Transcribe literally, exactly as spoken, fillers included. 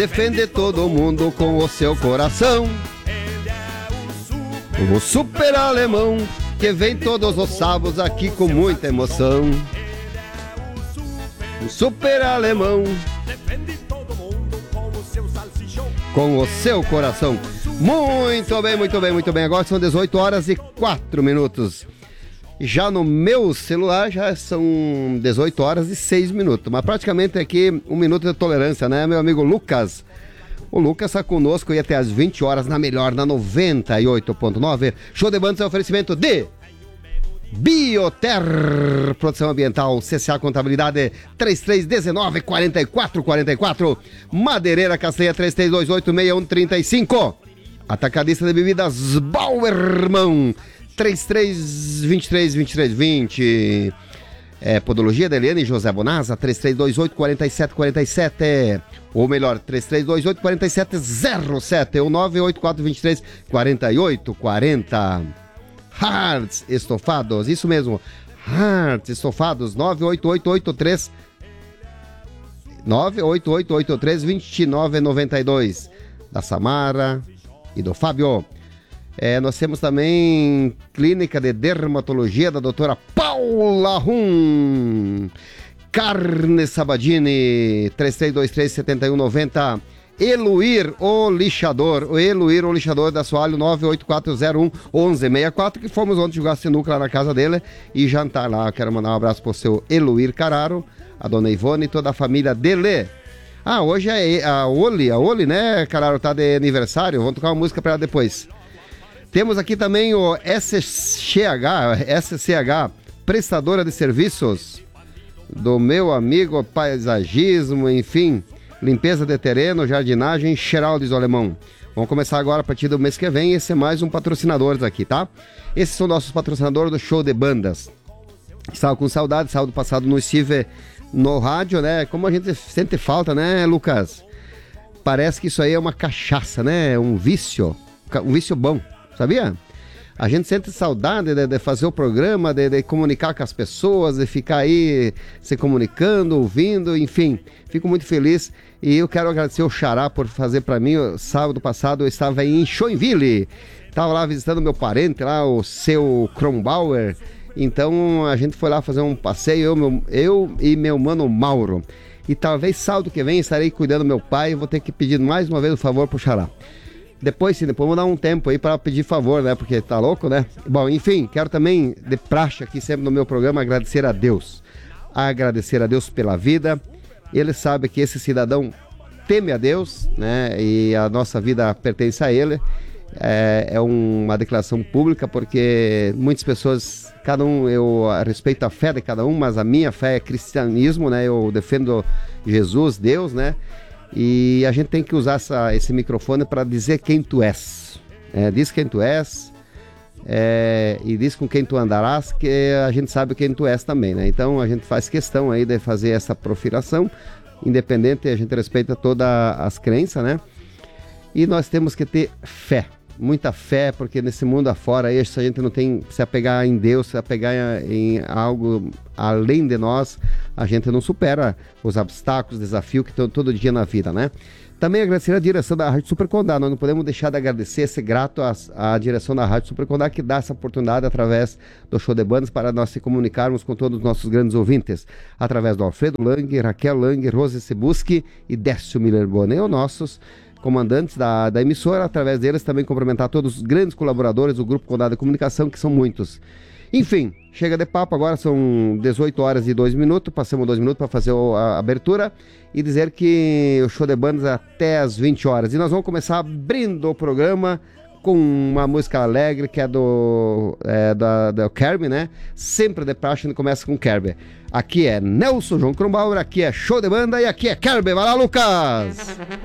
defende todo mundo com o seu coração. O super alemão que vem todos os sábados aqui com muita emoção. O super alemão com o seu coração. Muito bem, muito bem, muito bem. Agora são dezoito horas e quatro minutos. Já no meu celular já são dezoito horas e seis minutos. Mas praticamente aqui um minuto de tolerância, né, meu amigo Lucas? O Lucas está conosco e até às vinte horas na melhor, na noventa e oito ponto nove. Show de bandas é oferecimento de Bioter, produção ambiental, C C A Contabilidade, três três um nove, quatro quatro quatro quatro, Madeireira Castanha, três três dois oito, seis um três cinco, Atacadista de Bebidas Bauerman, três três dois três, dois três dois zero, é, Podologia da Eliane José Bonasa, três três dois oito, quatro sete quatro sete, ou melhor, três três dois oito, quatro sete zero sete, ou nove oito quatro dois três, quatro oito quatro zero. Hearts Estofados, isso mesmo, Hearts Estofados, nove oito oito oito três nove oito oito oito três, dois nove nove dois, da Samara e do Fábio. É, nós temos também Clínica de Dermatologia da doutora Paula Rum, Carne Sabadini, três três dois três, sete um nove zero, Eluir, o lixador, o Eluir, o lixador da Soalho, nove oito quatro zero um, um um seis quatro, que fomos ontem jogar sinuca lá na casa dele e jantar lá. Quero mandar um abraço pro seu Eluir Cararo, a dona Ivone e toda a família dele. Ah, hoje é a Oli, a Oli, né, Cararo, tá de aniversário, vamos tocar uma música pra ela depois. Temos aqui também o S C H, S C H, prestadora de serviços do meu amigo paisagismo, enfim, limpeza de terreno, jardinagem, Geraldes Alemão. Vamos começar agora a partir do mês que vem, esse é mais um patrocinador aqui, tá? Esses são nossos patrocinadores do Show de Bandas. Estava com saudade, sábado passado não estive no rádio, né? Como a gente sente falta, né, Lucas? Parece que isso aí é uma cachaça, né? Um vício, um vício bom, sabia? A gente sente saudade de, de fazer o programa, de, de comunicar com as pessoas, de ficar aí se comunicando, ouvindo, enfim. Fico muito feliz e eu quero agradecer o Xará por fazer para mim. Sábado passado eu estava em Joinville, estava lá visitando meu parente lá, o seu Kronbauer. Então a gente foi lá fazer um passeio, eu, meu, eu e meu mano Mauro. E talvez sábado que vem estarei cuidando do meu pai e vou ter que pedir mais uma vez o favor pro Xará. Depois sim, depois vou dar um tempo aí para pedir favor, né? Porque tá louco, né? Bom, enfim, quero também, de praxe aqui sempre no meu programa, agradecer a Deus. Agradecer a Deus pela vida. Ele sabe que esse cidadão teme a Deus, né? E a nossa vida pertence a Ele. É, é uma declaração pública, porque muitas pessoas, cada um, eu respeito a fé de cada um, mas a minha fé é cristianismo, né? Eu defendo Jesus, Deus, né? E a gente tem que usar essa, esse microfone para dizer quem tu és. É, diz quem tu és, é, e diz com quem tu andarás, que a gente sabe quem tu és também, né? Então a gente faz questão aí de fazer essa profiração, independente, a gente respeita todas as crenças, né? E nós temos que ter fé, muita fé, porque nesse mundo afora aí, se a gente não tem se apegar em Deus, se apegar em, em algo além de nós, a gente não supera os obstáculos, desafios que estão todo dia na vida, né? Também agradecer a direção da Rádio Super Condá. Nós não podemos deixar de agradecer, ser grato à, à direção da Rádio Super Condá, que dá essa oportunidade através do Show de Bandas para nós se comunicarmos com todos os nossos grandes ouvintes, através do Alfredo Lang, Raquel Lang, Rose Sebuski e Décio Miller Bonet, os nossos comandantes da, da emissora. Através deles também cumprimentar todos os grandes colaboradores do Grupo Condá de Comunicação, que são muitos. Enfim, chega de papo, agora são dezoito horas e dois minutos, passamos dois minutos para fazer a abertura e dizer que o Show de Bandas é até às vinte horas. E nós vamos começar abrindo o programa com uma música alegre, que é do, é, da, da Kirby, né? Sempre de praxe, a gente começa com Kirby. Aqui é Nelson João Kronbauer, aqui é Show de Banda e aqui é Kirby. Vai lá, Lucas!